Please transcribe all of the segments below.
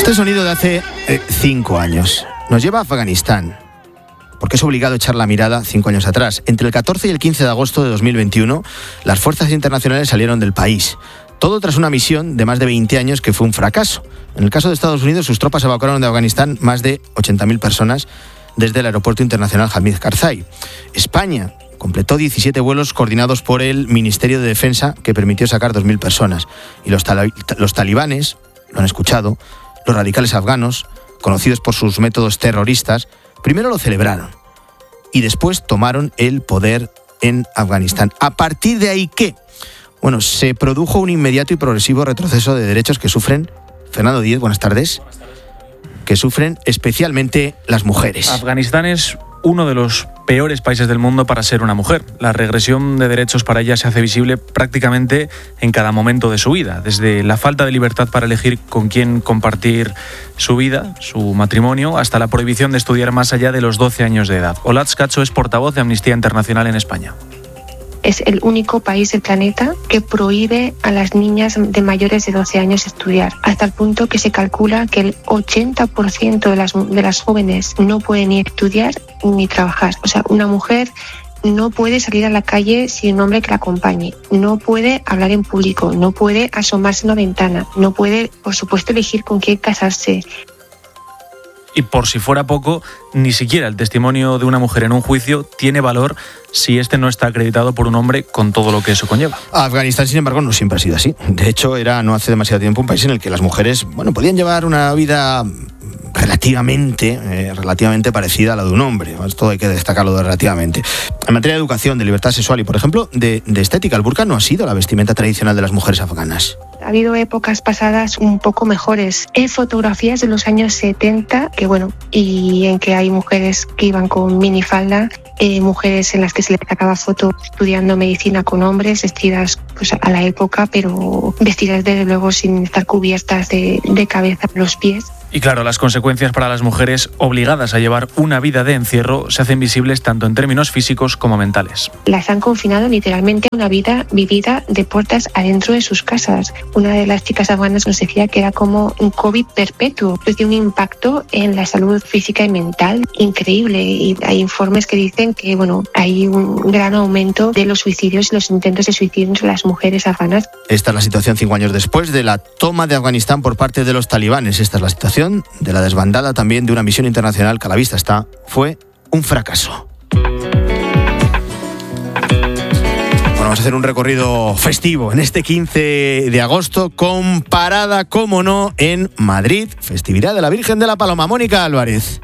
Este sonido de hace 5 años nos lleva a Afganistán, porque es obligado echar la mirada 5 años atrás. Entre el 14 y el 15 de agosto de 2021, las fuerzas internacionales salieron del país. Todo tras una misión de más de 20 años que fue un fracaso. En el caso de Estados Unidos, sus tropas evacuaron de Afganistán más de 80.000 personas desde el aeropuerto internacional Hamid Karzai. España completó 17 vuelos coordinados por el Ministerio de Defensa que permitió sacar 2.000 personas. Y los talibanes, lo han escuchado, los radicales afganos, conocidos por sus métodos terroristas, primero lo celebraron y después tomaron el poder en Afganistán. A partir de ahí, ¿qué? Bueno, se produjo un inmediato y progresivo retroceso de derechos que sufren, Fernando Díez, buenas tardes, que sufren especialmente las mujeres. Afganistán es uno de los peores países del mundo para ser una mujer. La regresión de derechos para ella se hace visible prácticamente en cada momento de su vida, desde la falta de libertad para elegir con quién compartir su vida, su matrimonio, hasta la prohibición de estudiar más allá de los 12 años de edad. Olatz Cacho es portavoz de Amnistía Internacional en España. Es el único país del planeta que prohíbe a las niñas de mayores de 12 años estudiar, hasta el punto que se calcula que el 80% de las jóvenes no pueden ni estudiar ni trabajar. O sea, una mujer no puede salir a la calle sin un hombre que la acompañe, no puede hablar en público, no puede asomarse a una ventana, no puede, por supuesto, elegir con quién casarse. Y por si fuera poco, ni siquiera el testimonio de una mujer en un juicio tiene valor si este no está acreditado por un hombre con todo lo que eso conlleva. Afganistán, sin embargo, no siempre ha sido así. De hecho, era no hace demasiado tiempo un país en el que las mujeres, podían llevar una vida relativamente parecida a la de un hombre. Esto hay que destacarlo de relativamente. En materia de educación, de libertad sexual y, por ejemplo, de estética, el burka no ha sido la vestimenta tradicional de las mujeres afganas. Ha habido épocas pasadas un poco mejores. Hay fotografías de los años 70 y en que hay mujeres que iban con minifalda, mujeres en las que se les sacaba foto estudiando medicina con hombres, vestidas a la época, pero vestidas desde luego sin estar cubiertas de cabeza a los pies. Y claro, las consecuencias para las mujeres obligadas a llevar una vida de encierro se hacen visibles tanto en términos físicos como mentales. Las han confinado literalmente a una vida vivida de puertas adentro de sus casas. Una de las chicas afganas nos decía que era como un COVID perpetuo. Tiene un impacto en la salud física y mental increíble. Y hay informes que dicen que hay un gran aumento de los suicidios y los intentos de suicidio entre las mujeres afganas. Esta es la situación 5 años después de la toma de Afganistán por parte de los talibanes. Esta es la situación de la desbandada también de una misión internacional que a la vista está, fue un fracaso. Vamos a hacer un recorrido festivo en este 15 de agosto con parada, como no, en Madrid, festividad de la Virgen de la Paloma. Mónica Álvarez.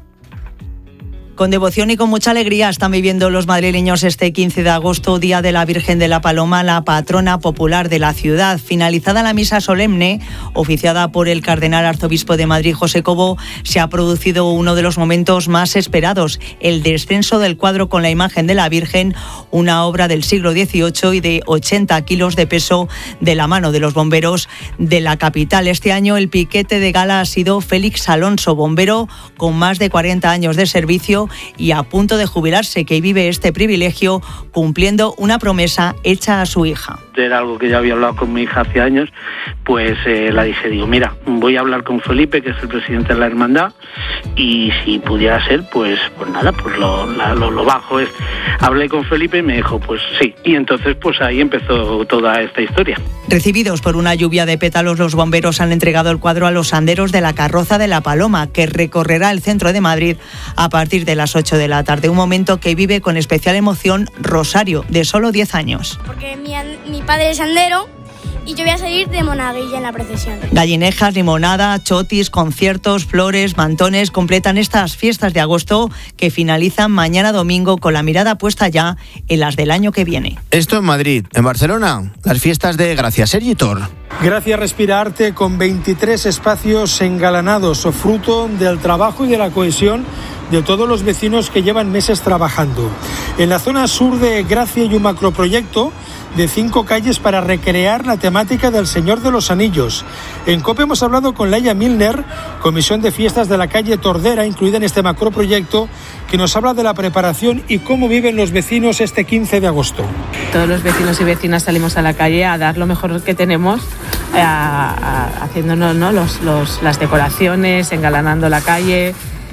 Con devoción y con mucha alegría están viviendo los madrileños este 15 de agosto, Día de la Virgen de la Paloma, la patrona popular de la ciudad. Finalizada la misa solemne, oficiada por el cardenal arzobispo de Madrid, José Cobo, se ha producido uno de los momentos más esperados, el descenso del cuadro con la imagen de la Virgen, una obra del siglo XVIII y de 80 kilos de peso, de la mano de los bomberos de la capital. Este año el piquete de gala ha sido Félix Alonso, bombero con más de 40 años de servicio y a punto de jubilarse, que vive este privilegio cumpliendo una promesa hecha a su hija. Era algo que ya había hablado con mi hija hace años, pues la dije, mira, voy a hablar con Felipe, que es el presidente de la hermandad, y si pudiera ser, pues nada, pues lo bajo es. Hablé con Felipe y me dijo, pues sí, y entonces pues ahí empezó toda esta historia. Recibidos por una lluvia de pétalos, los bomberos han entregado el cuadro a los anderos de la carroza de la Paloma, que recorrerá el centro de Madrid a partir de las 8 de la tarde. Un momento que vive con especial emoción Rosario, de solo 10 años. Porque mi padre es andero y yo voy a salir de monaguilla en la procesión. Gallinejas, limonada, chotis, conciertos, flores, mantones completan estas fiestas de agosto que finalizan mañana domingo con la mirada puesta ya en las del año que viene. Esto en Madrid. En Barcelona, las fiestas de Gracia. Sergi Tor. Gracia Respira Arte, con 23 espacios engalanados, fruto del trabajo y de la cohesión de todos los vecinos que llevan meses trabajando. En la zona sur de Gracia hay un macroproyecto de 5 calles para recrear la temática del Señor de los Anillos. En COPE hemos hablado con Laia Milner, comisión de fiestas de la calle Tordera, incluida en este macroproyecto, que nos habla de la preparación y cómo viven los vecinos este 15 de agosto. Todos los vecinos y vecinas salimos a la calle a dar lo mejor que tenemos, haciéndonos, ¿no?, las decoraciones, engalanando la calle.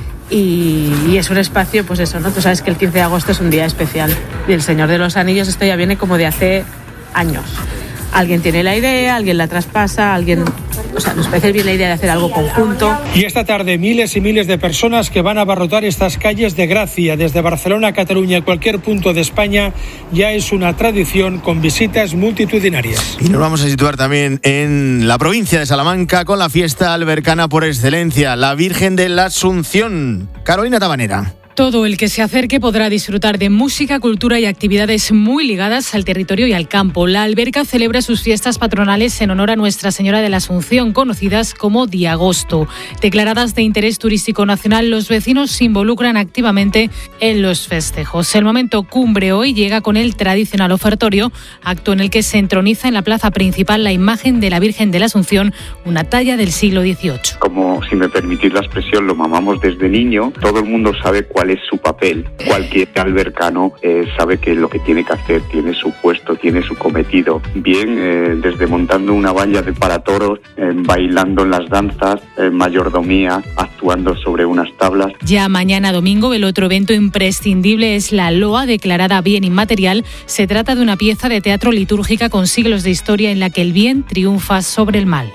Y es un espacio, pues eso, ¿no? Tú sabes que el 15 de agosto es un día especial. Y el Señor de los Anillos, esto ya viene como de hace años. Alguien tiene la idea, alguien la traspasa, nos parece bien la idea de hacer algo conjunto. Y esta tarde miles y miles de personas que van a abarrotar estas calles de Gracia, desde Barcelona a Cataluña, a cualquier punto de España, ya es una tradición con visitas multitudinarias. Y nos vamos a situar también en la provincia de Salamanca con la fiesta albercana por excelencia, la Virgen de la Asunción. Carolina Tabanera. Todo el que se acerque podrá disfrutar de música, cultura y actividades muy ligadas al territorio y al campo. La alberca celebra sus fiestas patronales en honor a Nuestra Señora de la Asunción, conocidas como Diagosto. Declaradas de interés turístico nacional, los vecinos se involucran activamente en los festejos. El momento cumbre hoy llega con el tradicional ofertorio, acto en el que se entroniza en la plaza principal la imagen de la Virgen de la Asunción, una talla del siglo XVIII. Como, si me permitís la expresión, lo mamamos desde niño, todo el mundo sabe cuál es su papel. Cualquier albercano sabe que lo que tiene que hacer, tiene su puesto, tiene su cometido. Bien, desde montando una valla para toros, bailando en las danzas, mayordomía, actuando sobre unas tablas. Ya mañana domingo, el otro evento imprescindible es la Loa, declarada bien inmaterial. Se trata de una pieza de teatro litúrgica con siglos de historia en la que el bien triunfa sobre el mal.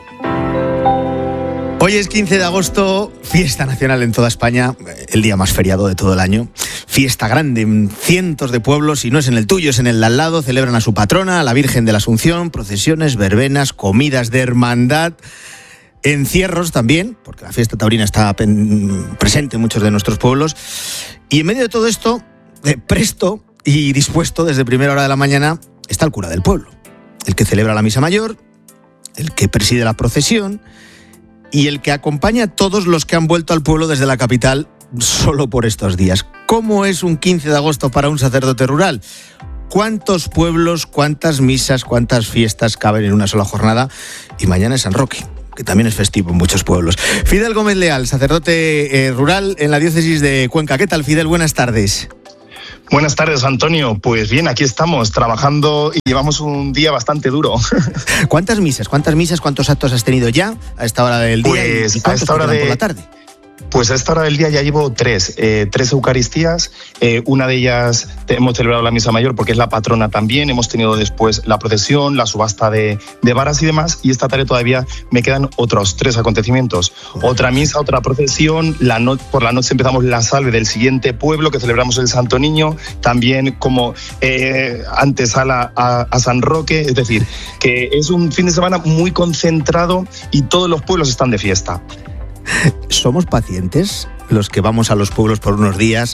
Hoy es 15 de agosto, fiesta nacional en toda España, el día más feriado de todo el año. Fiesta grande en cientos de pueblos, si no es en el tuyo, es en el de al lado. Celebran a su patrona, a la Virgen de la Asunción, procesiones, verbenas, comidas de hermandad, encierros también, porque la fiesta taurina está presente en muchos de nuestros pueblos. Y en medio de todo esto, presto y dispuesto desde primera hora de la mañana, está el cura del pueblo, el que celebra la misa mayor, el que preside la procesión y el que acompaña a todos los que han vuelto al pueblo desde la capital solo por estos días. ¿Cómo es un 15 de agosto para un sacerdote rural? ¿Cuántos pueblos, cuántas misas, cuántas fiestas caben en una sola jornada? Y mañana es San Roque, que también es festivo en muchos pueblos. Fidel Gómez Leal, sacerdote rural en la diócesis de Cuenca. ¿Qué tal, Fidel? Buenas tardes. Buenas tardes, Antonio. Pues bien, aquí estamos trabajando y llevamos un día bastante duro. ¿Cuántas misas, cuántos actos has tenido ya a esta hora del día? Pues ¿Y cuántos te quedan por la tarde? Pues a esta hora del día ya llevo tres Eucaristías. Una de ellas hemos celebrado la misa mayor porque es la patrona también. Hemos tenido después la procesión, la subasta de varas y demás. Y esta tarde todavía me quedan otros 3 acontecimientos. Otra misa, otra procesión. Por la noche empezamos la salve del siguiente pueblo que celebramos el Santo Niño. También como antesala a San Roque. Es decir, que es un fin de semana muy concentrado y todos los pueblos están de fiesta. ¿Somos pacientes los que vamos a los pueblos por unos días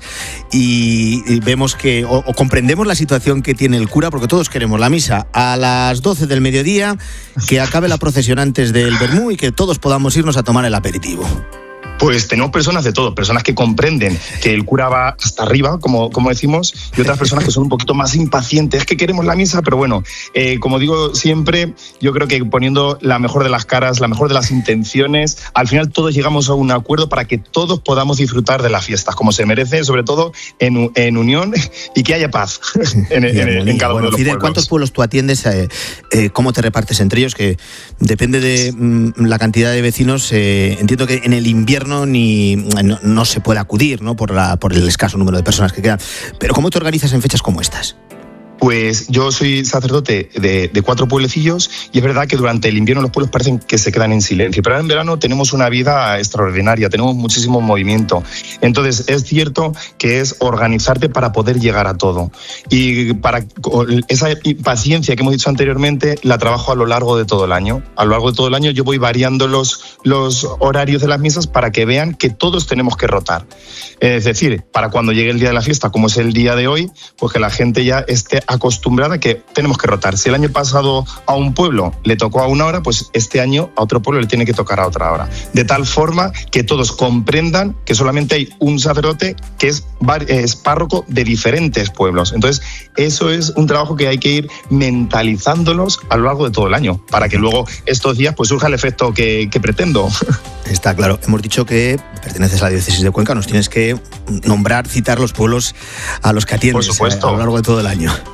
y vemos que o comprendemos la situación que tiene el cura, porque todos queremos la misa a las 12 del mediodía, que acabe la procesión antes del vermú y que todos podamos irnos a tomar el aperitivo? Pues tenemos personas de todo, personas que comprenden que el cura va hasta arriba, como decimos, y otras personas que son un poquito más impacientes, es que queremos la misa, pero bueno, como digo siempre, yo creo que poniendo la mejor de las caras, la mejor de las intenciones, al final todos llegamos a un acuerdo para que todos podamos disfrutar de las fiestas, como se merece, sobre todo en unión y que haya paz en cada uno de los Fidel, pueblos. ¿cuántos pueblos tú atiendes? ¿Cómo te repartes entre ellos? Que depende de la cantidad de vecinos. Entiendo que en el invierno no se puede acudir, ¿no? por el escaso número de personas que quedan. Pero ¿cómo te organizas en fechas como estas? Pues yo soy sacerdote de 4 pueblecillos y es verdad que durante el invierno los pueblos parecen que se quedan en silencio, pero ahora en verano tenemos una vida extraordinaria, tenemos muchísimo movimiento. Entonces es cierto que es organizarte para poder llegar a todo. Y para esa paciencia que hemos dicho anteriormente la trabajo a lo largo de todo el año. A lo largo de todo el año yo voy variando los horarios de las misas para que vean que todos tenemos que rotar. Es decir, para cuando llegue el día de la fiesta, como es el día de hoy, pues que la gente ya esté acostumbrada a que tenemos que rotar. Si el año pasado a un pueblo le tocó a una hora, pues este año a otro pueblo le tiene que tocar a otra hora. De tal forma que todos comprendan que solamente hay un sacerdote que es párroco de diferentes pueblos. Entonces, eso es un trabajo que hay que ir mentalizándolos a lo largo de todo el año, para que luego estos días pues surja el efecto que pretendo. Está claro. Hemos dicho que perteneces a la diócesis de Cuenca, nos tienes que citar los pueblos a los que atiendes a lo largo de todo el año.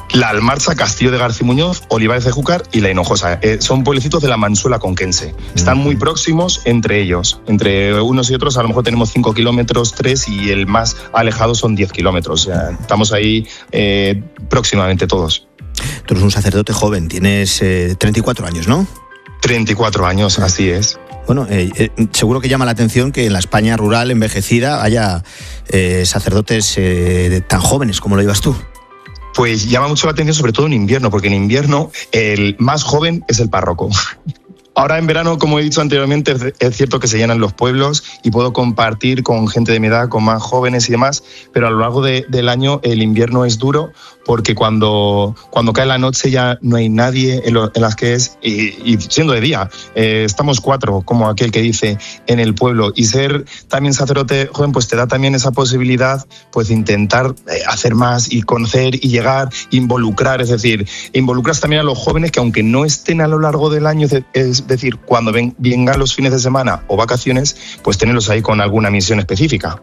La Almarcha, Castillo de García Muñoz, Olivares de Júcar y La Hinojosa. Son pueblecitos de la Mansuela conquense. Están muy próximos entre ellos. Entre unos y otros a lo mejor tenemos 5 kilómetros, 3 y el más alejado son 10 kilómetros. O sea, estamos ahí próximamente todos. Tú eres un sacerdote joven, tienes 34 años, ¿no? 34 años, así es. Bueno, seguro que llama la atención que en la España rural envejecida haya sacerdotes tan jóvenes como lo llevas tú. Pues llama mucho la atención, sobre todo en invierno, porque en invierno el más joven es el párroco. Ahora en verano, como he dicho anteriormente, es cierto que se llenan los pueblos y puedo compartir con gente de mi edad, con más jóvenes y demás, pero a lo largo del año el invierno es duro porque cuando cae la noche ya no hay nadie en las que es, y siendo de día, estamos 4, como aquel que dice, en el pueblo. Y ser también sacerdote joven pues te da también esa posibilidad pues de intentar hacer más y conocer y llegar, involucrar, es decir, involucras también a los jóvenes que aunque no estén a lo largo del año, es decir, cuando vengan los fines de semana o vacaciones, pues tenerlos ahí con alguna misión específica.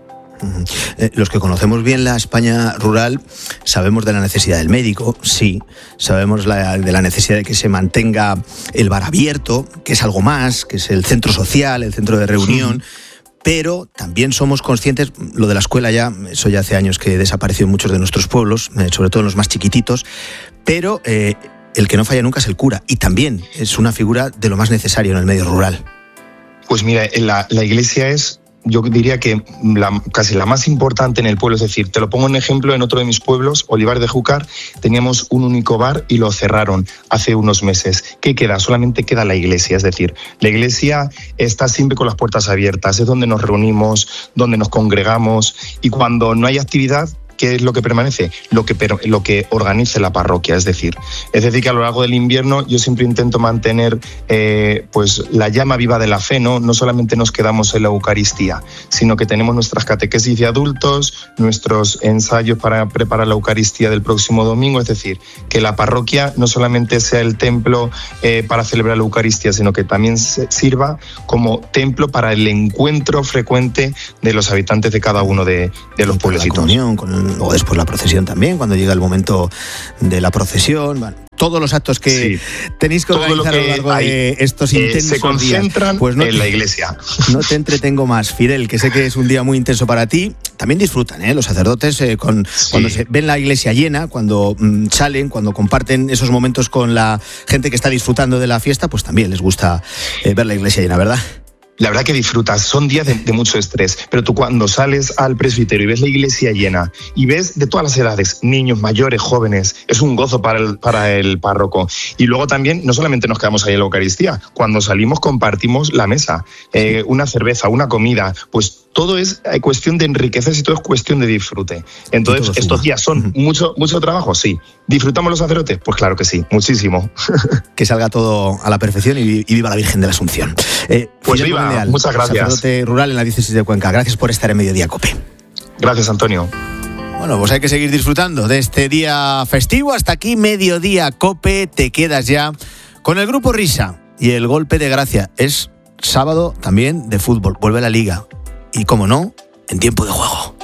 Los que conocemos bien la España rural sabemos de la necesidad del médico, sí, sabemos de la necesidad de que se mantenga el bar abierto, que es algo más, que es el centro social, el centro de reunión, pero también somos conscientes, lo de la escuela eso ya hace años que desapareció en muchos de nuestros pueblos, sobre todo en los más chiquititos, pero el que no falla nunca es el cura, y también es una figura de lo más necesario en el medio rural. Pues mira, la iglesia es, yo diría que casi la más importante en el pueblo. Es decir, te lo pongo en ejemplo, en otro de mis pueblos, Olivares de Júcar, teníamos un único bar y lo cerraron hace unos meses. ¿Qué queda? Solamente queda la iglesia. Es decir, la iglesia está siempre con las puertas abiertas, es donde nos reunimos, donde nos congregamos, y cuando no hay actividad, ¿qué es lo que permanece? Lo que organice la parroquia, es decir que a lo largo del invierno yo siempre intento mantener pues la llama viva de la fe, ¿no? No solamente nos quedamos en la Eucaristía, sino que tenemos nuestras catequesis de adultos, nuestros ensayos para preparar la Eucaristía del próximo domingo, es decir, que la parroquia no solamente sea el templo para celebrar la Eucaristía, sino que también sirva como templo para el encuentro frecuente de los habitantes de cada uno de los pueblecitos. La comunión, o después la procesión también, cuando llega el momento de la procesión, bueno, todos los actos que tenéis que organizar a lo largo de estos intensos se concentran días, pues en la iglesia. No te entretengo más, Fidel, que sé que es un día muy intenso para ti. También disfrutan los sacerdotes cuando se ven la iglesia llena, cuando salen, cuando comparten esos momentos con la gente que está disfrutando de la fiesta, pues también les gusta ver la iglesia llena, ¿verdad? La verdad que disfrutas, son días de mucho estrés, pero tú cuando sales al presbiterio y ves la iglesia llena y ves de todas las edades, niños, mayores, jóvenes, es un gozo para el párroco. Y luego también, no solamente nos quedamos ahí en la Eucaristía, cuando salimos compartimos la mesa, una cerveza, una comida, pues todo es cuestión de enriquecerse y todo es cuestión de disfrute. Entonces, estos días son mucho trabajo, sí. ¿Disfrutamos los sacerdotes? Pues claro que sí, muchísimo. Que salga todo a la perfección y viva la Virgen de la Asunción. Pues viva, Leal, muchas gracias. Sacerdote rural en la diócesis de Cuenca. Gracias por estar en Mediodía COPE. Gracias, Antonio. Bueno, pues hay que seguir disfrutando de este día festivo. Hasta aquí Mediodía COPE. Te quedas ya con el Grupo Risa y el Golpe de Gracia. Es sábado también de fútbol. Vuelve la Liga. Y, como no, en tiempo de juego.